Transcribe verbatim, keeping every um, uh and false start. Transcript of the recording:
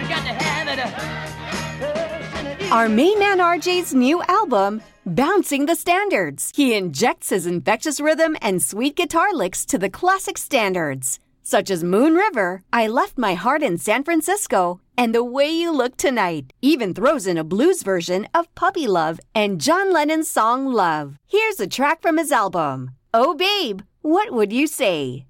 Our main man R J's new album, Bouncing the Standards. He injects his infectious rhythm and sweet guitar licks to the classic standards, such as Moon River, I Left My Heart in San Francisco, and The Way You Look Tonight. Even throws in a blues version of Puppy Love and John Lennon's song Love. Here's a track from his album, Oh Babe, What Would You Say?